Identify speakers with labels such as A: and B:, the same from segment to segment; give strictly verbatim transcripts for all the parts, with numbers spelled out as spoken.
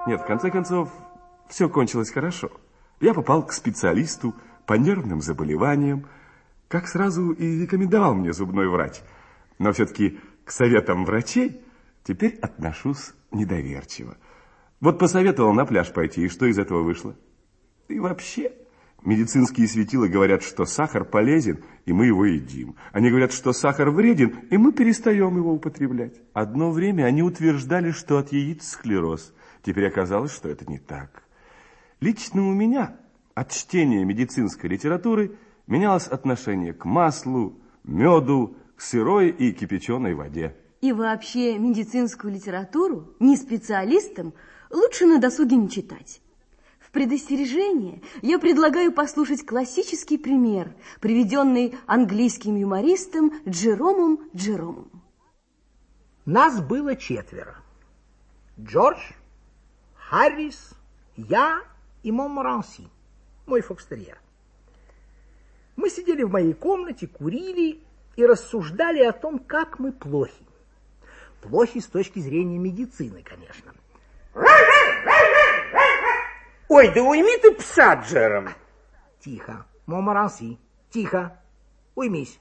A: Нет, в конце концов, все кончилось хорошо. Я попал к специалисту по нервным заболеваниям, как сразу и рекомендовал мне зубной врач. Но все-таки к советам врачей теперь отношусь недоверчиво. Вот посоветовал на пляж пойти, и что из этого вышло? И вообще, медицинские светила говорят, что сахар полезен, и мы его едим. Они говорят, что сахар вреден, и мы перестаем его употреблять. Одно время они утверждали, что от яиц склероз. Теперь оказалось, что это не так. Лично у меня от чтения медицинской литературы менялось отношение к маслу, меду, к сырой и кипяченой воде.
B: И вообще медицинскую литературу не специалистам лучше на досуге не читать. В предостережение я предлагаю послушать классический пример, приведенный английским юмористом Джеромом Джеромом.
C: Нас было четверо. Джордж, Харрис, я и Монморанси, мой фокстерьер. Мы сидели в моей комнате, курили и рассуждали о том, как мы плохи. Плохи с точки зрения медицины, конечно.
D: Ой, да уйми ты пса, Джером.
C: Тихо, Монморанси, тихо, уймись.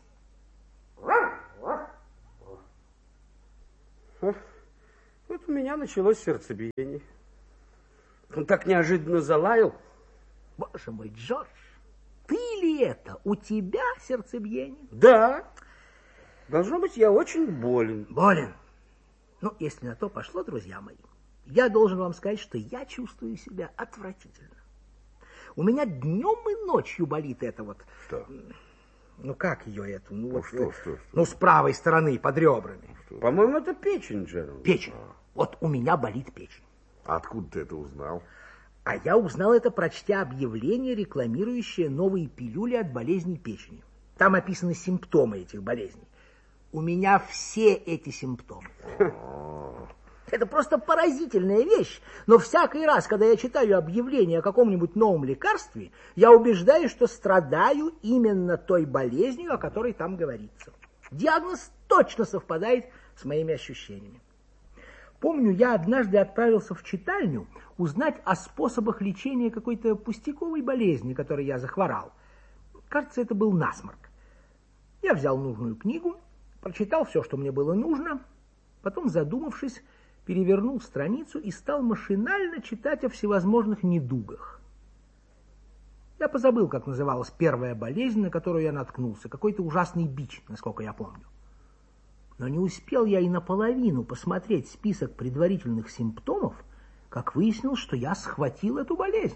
D: Вот у меня началось сердцебиение. Он так неожиданно залаял.
C: Боже мой, Джордж, ты ли это? У тебя сердцебиение?
D: Да. Должно быть, я очень болен.
C: Болен? Ну, если на то пошло, друзья мои, я должен вам сказать, что я чувствую себя отвратительно. У меня днем и ночью болит это вот...
E: Что?
C: Ну, как ее эту? Ну,
E: ну
C: вот,
E: что, что, что?
C: Ну, с правой стороны, под ребрами.
D: По-моему, это печень, Джером.
C: Печень. А. Вот у меня болит печень.
E: А откуда ты это узнал?
C: А я узнал это, прочтя объявление, рекламирующее новые пилюли от болезней печени. Там описаны симптомы этих болезней. У меня все эти симптомы. Это просто поразительная вещь. Но всякий раз, когда я читаю объявление о каком-нибудь новом лекарстве, я убеждаюсь, что страдаю именно той болезнью, о которой там говорится. Диагноз точно совпадает с моими ощущениями. Помню, я однажды отправился в читальню узнать о способах лечения какой-то пустяковой болезни, которой я захворал. Кажется, это был насморк. Я взял нужную книгу, прочитал все, что мне было нужно, потом, задумавшись, перевернул страницу и стал машинально читать о всевозможных недугах. Я позабыл, как называлась первая болезнь, на которую я наткнулся, какой-то ужасный бич, насколько я помню. Но не успел я и наполовину посмотреть список предварительных симптомов, как выяснилось, что я схватил эту болезнь.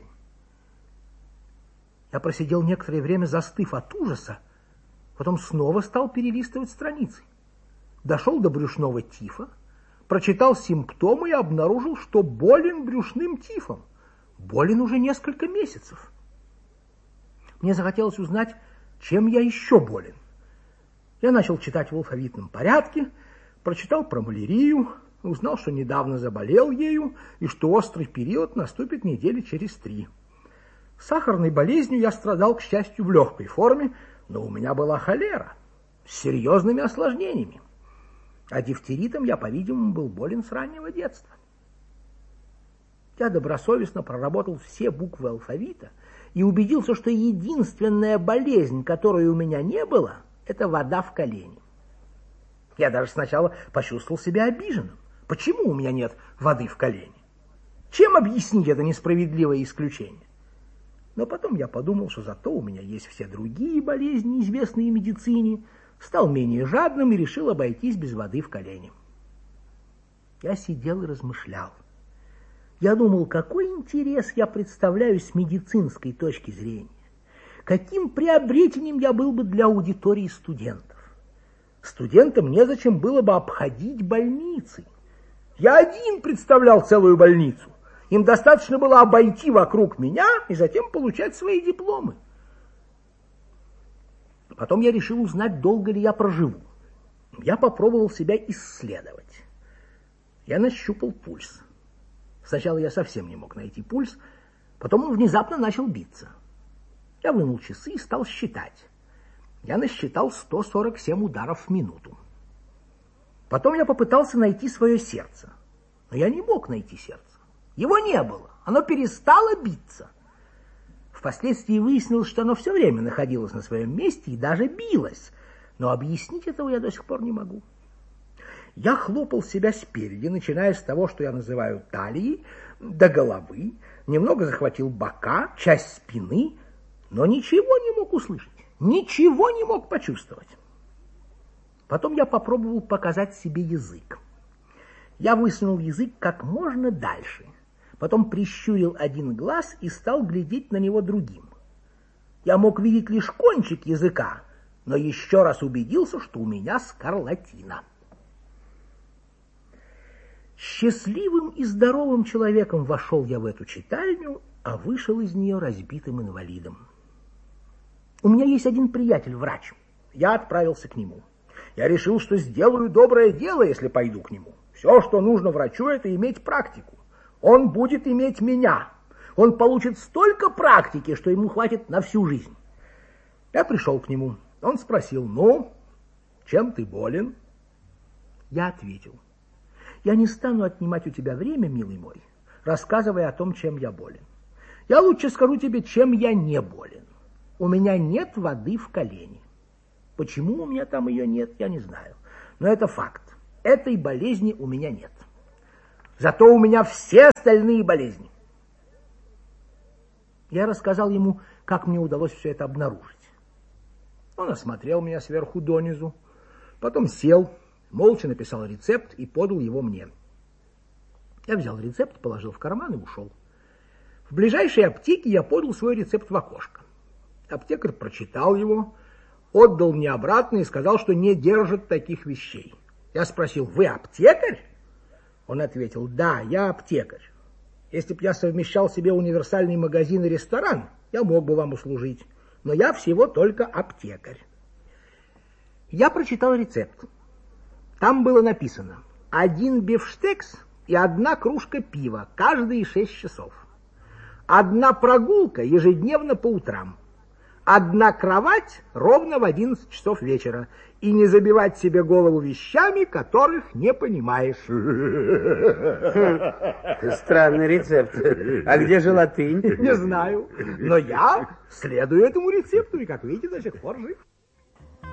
C: Я просидел некоторое время, застыв от ужаса, потом снова стал перелистывать страницы. Дошел до брюшного тифа, прочитал симптомы и обнаружил, что болен брюшным тифом. Болен уже несколько месяцев. Мне захотелось узнать, чем я еще болен. Я начал читать в алфавитном порядке, прочитал про малярию, узнал, что недавно заболел ею и что острый период наступит недели через три. Сахарной болезнью я страдал, к счастью, в легкой форме, но у меня была холера с серьезными осложнениями. А дифтеритом я, по-видимому, был болен с раннего детства. Я добросовестно проработал все буквы алфавита и убедился, что единственная болезнь, которой у меня не было, это вода в колене. Я даже сначала почувствовал себя обиженным. Почему у меня нет воды в колене? Чем объяснить это несправедливое исключение? Но потом я подумал, что зато у меня есть все другие болезни, известные медицине, стал менее жадным и решил обойтись без воды в колене. Я сидел и размышлял. Я думал, какой интерес я представляю с медицинской точки зрения. Каким приобретением я был бы для аудитории студентов. Студентам незачем было бы обходить больницы. Я один представлял целую больницу. Им достаточно было обойти вокруг меня и затем получать свои дипломы. Потом я решил узнать, долго ли я проживу. Я попробовал себя исследовать. Я нащупал пульс. Сначала я совсем не мог найти пульс, потом он внезапно начал биться. Я вынул часы и стал считать. Я насчитал сто сорок семь ударов в минуту. Потом я попытался найти свое сердце, но я не мог найти сердце. Его не было, оно перестало биться. Впоследствии выяснилось, что оно все время находилось на своем месте и даже билось, но объяснить этого я до сих пор не могу. Я хлопал себя спереди, начиная с того, что я называю талией, до головы, немного захватил бока, часть спины, но ничего не мог услышать, ничего не мог почувствовать. Потом я попробовал показать себе язык. Я высунул язык как можно дальше, потом прищурил один глаз и стал глядеть на него другим. Я мог видеть лишь кончик языка, но еще раз убедился, что у меня скарлатина. Счастливым и здоровым человеком вошел я в эту читальню, а вышел из нее разбитым инвалидом. У меня есть один приятель-врач. Я отправился к нему. Я решил, что сделаю доброе дело, если пойду к нему. Все, что нужно врачу, это иметь практику. Он будет иметь меня. Он получит столько практики, что ему хватит на всю жизнь. Я пришел к нему. Он спросил: ну, чем ты болен? Я ответил: я не стану отнимать у тебя время, милый мой, рассказывая о том, чем я болен. Я лучше скажу тебе, чем я не болен. У меня нет воды в колене. Почему у меня там ее нет, я не знаю. Но это факт. Этой болезни у меня нет. Зато у меня все остальные болезни. Я рассказал ему, как мне удалось все это обнаружить. Он осмотрел меня сверху донизу, потом сел, молча написал рецепт и подал его мне. Я взял рецепт, положил в карман и ушел. В ближайшей аптеке я подал свой рецепт в окошко. Аптекарь прочитал его, отдал мне обратно и сказал, что не держит таких вещей. Я спросил: вы аптекарь? Он ответил: да, я аптекарь. Если б я совмещал себе универсальный магазин и ресторан, я мог бы вам услужить. Но я всего только аптекарь. Я прочитал рецепт. Там было написано: один бифштекс и одна кружка пива каждые шесть часов. Одна прогулка ежедневно по утрам. Одна кровать ровно в одиннадцать часов вечера. И не забивать себе голову вещами, которых не понимаешь.
D: Странный рецепт. А где же латынь?
C: Не знаю. Но я следую этому рецепту и, как видите, до сих пор жив.